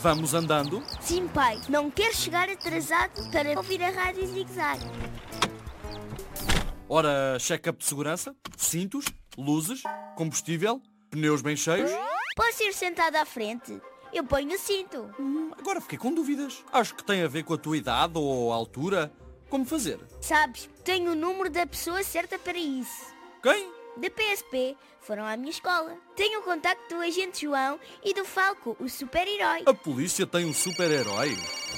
Vamos andando? Sim, pai. Não quero chegar atrasado para ouvir a rádio zigue-zague. Ora, check-up de segurança, cintos, luzes, combustível, pneus bem cheios. Posso ir sentado à frente? Eu ponho o cinto. Agora fiquei com dúvidas. Acho que tem a ver com a tua idade ou a altura. Como fazer? Sabes, tenho o número da pessoa certa para isso. Quem? Da PSP, foram à minha escola. Tenho o contacto do agente João e do Falco, o super-herói. A polícia tem um super-herói?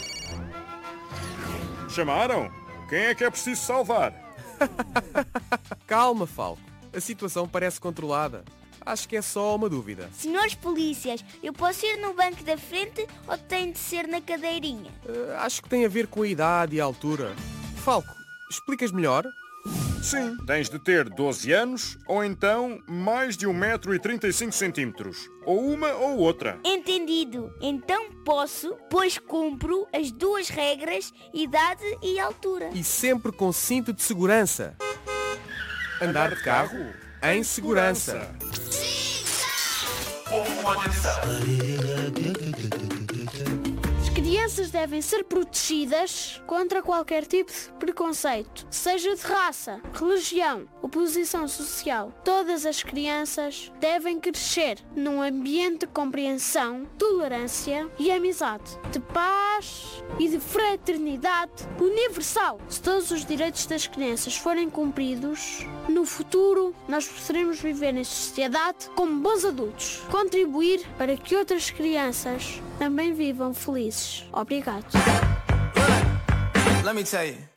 Chamaram? Quem é que é preciso salvar? Calma, Falco. A situação parece controlada. Acho que é só uma dúvida. Senhores polícias, eu posso ir no banco da frente ou tem de ser na cadeirinha? Acho que tem a ver com a idade e a altura. Falco, explicas melhor? Sim, tens de ter 12 anos ou então mais de 1,35 m. Ou uma ou outra. Entendido. Então posso, pois cumpro as duas regras, idade e altura. E sempre com cinto de segurança. Andar de carro em segurança. As crianças devem ser protegidas contra qualquer tipo de preconceito, seja de raça, religião ou posição social. Todas as crianças devem crescer num ambiente de compreensão, tolerância e amizade, de paz e de fraternidade universal. Se todos os direitos das crianças forem cumpridos, no futuro nós poderemos viver em sociedade como bons adultos, contribuir para que outras crianças também vivam felizes. Obrigado. Let me tell you.